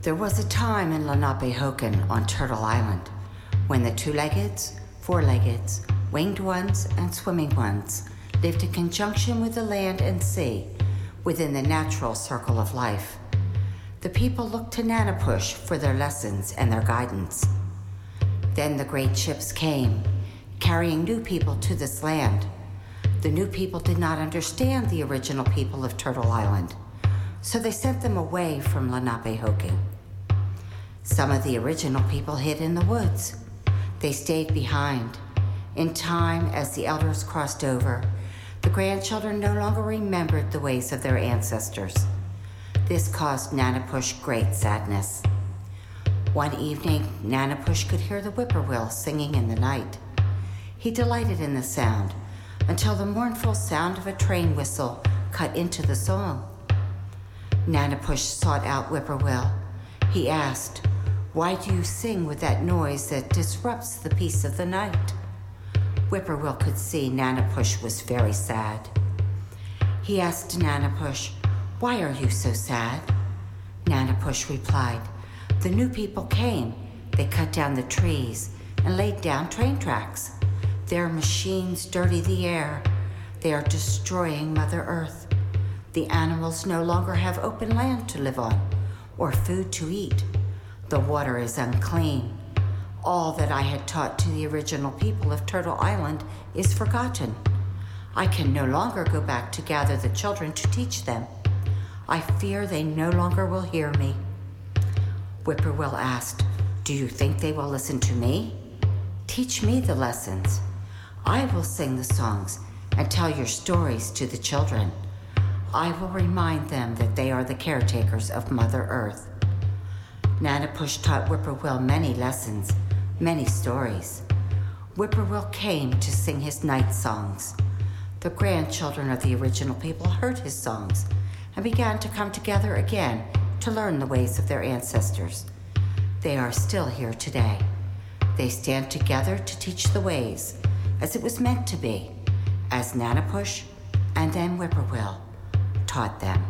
There was a time in Lenapehoking on Turtle Island when the two-leggeds, four-leggeds, winged ones, and swimming ones lived in conjunction with the land and sea within the natural circle of life. The people looked to Nanapush for their lessons and their guidance. Then the great ships came, carrying new people to this land. The new people did not understand the original people of Turtle Island, so they sent them away from Lenapehoking. Some of the original people hid in the woods. They stayed behind. In time, as the elders crossed over, the grandchildren no longer remembered the ways of their ancestors. This caused Nanapush great sadness. One evening, Nanapush could hear the whippoorwill singing in the night. He delighted in the sound until the mournful sound of a train whistle cut into the song. Nanapush sought out Whippoorwill. He asked, "Why do you sing with that noise that disrupts the peace of the night?" Whippoorwill could see Nanapush was very sad. He asked Nanapush, "Why are you so sad?" Nanapush replied, "The new people came. They cut down the trees and laid down train tracks. Their machines dirty the air. They are destroying Mother Earth. The animals no longer have open land to live on or food to eat. The water is unclean. All that I had taught to the original people of Turtle Island is forgotten. I can no longer go back to gather the children to teach them. I fear they no longer will hear me." Whippoorwill asked, "Do you think they will listen to me? Teach me the lessons. I will sing the songs and tell your stories to the children. I will remind them that they are the caretakers of Mother Earth." Nanapush taught Whippoorwill many lessons, many stories. Whippoorwill came to sing his night songs. The grandchildren of the original people heard his songs and began to come together again to learn the ways of their ancestors. They are still here today. They stand together to teach the ways, as it was meant to be, as Nanapush and then Whippoorwill taught them.